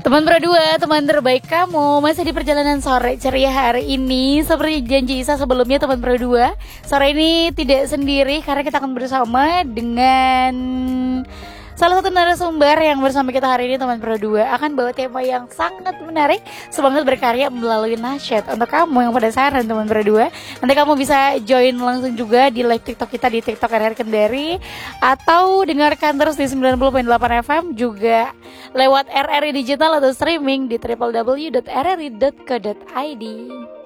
Teman berdua, teman terbaik kamu masih di perjalanan sore ceria hari ini. Seperti janji Isa sebelumnya, teman berdua, sore ini tidak sendiri karena kita akan bersama dengan salah satu narasumber yang bersama kita hari ini. Teman berdua akan bawa tema yang sangat menarik, semangat berkarya melalui nasyid. Untuk kamu yang penasaran teman berdua, nanti kamu bisa join langsung juga di live TikTok kita di TikTok RRI Kendari, atau dengarkan terus di 90.8 FM, juga lewat RRI Digital atau streaming di www.rri.co.id.